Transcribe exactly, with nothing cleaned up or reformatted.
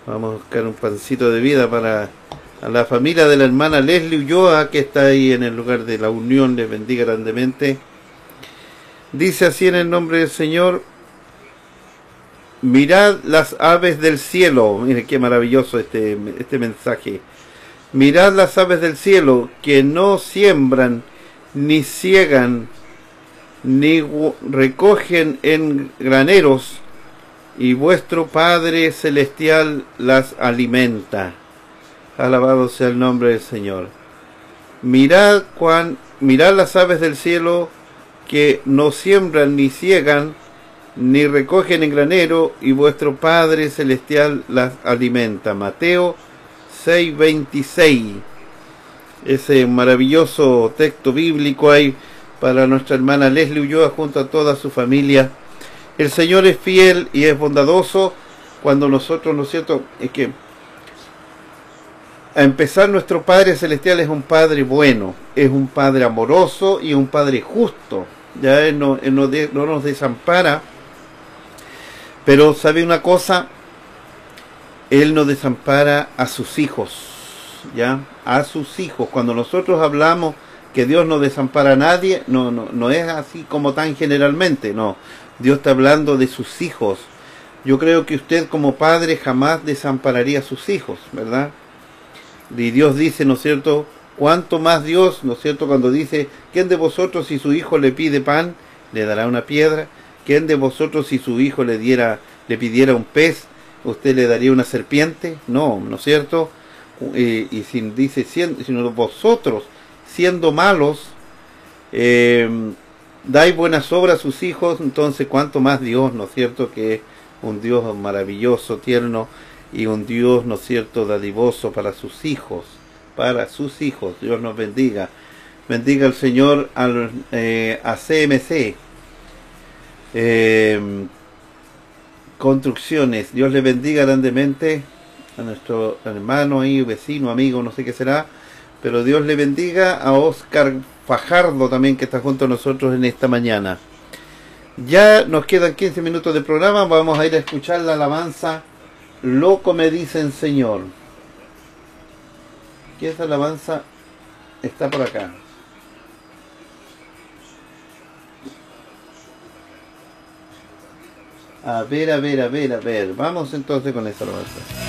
Vamos a buscar un pancito de vida para a la familia de la hermana Leslie Ulloa, que está ahí en el lugar de la unión. Les bendiga grandemente. Dice así en el nombre del Señor: mirad las aves del cielo. Miren qué maravilloso este, este mensaje. Mirad las aves del cielo, que no siembran, ni ciegan, ni recogen en graneros, y vuestro Padre Celestial las alimenta. Alabado sea el nombre del Señor. Mirad, cuan, mirad las aves del cielo, que no siembran, ni ciegan, ni recogen en granero, y vuestro Padre Celestial las alimenta. Mateo seis veintiséis. Ese maravilloso texto bíblico hay para nuestra hermana Leslie Ulloa junto a toda su familia. El Señor es fiel y es bondadoso cuando nosotros, ¿no es cierto?, es que a empezar, nuestro Padre Celestial es un Padre bueno, es un Padre amoroso y un Padre justo. Ya Él no, él no, de, no nos desampara, pero ¿sabe una cosa? Él no desampara a sus hijos, ¿ya? A sus hijos. Cuando nosotros hablamos que Dios no desampara a nadie, no, no, no es así como tan generalmente, no. Dios está hablando de sus hijos. Yo creo que usted como padre jamás desampararía a sus hijos, ¿verdad? Y Dios dice, ¿no es cierto?, cuánto más Dios, ¿no es cierto?, cuando dice, ¿quién de vosotros si su hijo le pide pan, le dará una piedra? ¿Quién de vosotros si su hijo le diera, le pidiera un pez, usted le daría una serpiente? No, ¿no es cierto? Eh, y si dice, sino vosotros, siendo malos, eh, dais buenas obras a sus hijos, entonces cuánto más Dios, ¿no es cierto?, que es un Dios maravilloso, tierno, y un Dios, ¿no es cierto?, dadivoso para sus hijos, para sus hijos. Dios nos bendiga. Bendiga el Señor al, eh, a C M C eh, Construcciones. Dios le bendiga grandemente a nuestro hermano ahí, vecino, amigo, no sé qué será, pero Dios le bendiga a Oscar Fajardo también, que está junto a nosotros en esta mañana. Ya nos quedan quince minutos de programa, vamos a ir a escuchar la alabanza Loco me dicen Señor. Que esa alabanza está por acá. A ver, a ver, a ver, a ver. Vamos entonces con esa alabanza.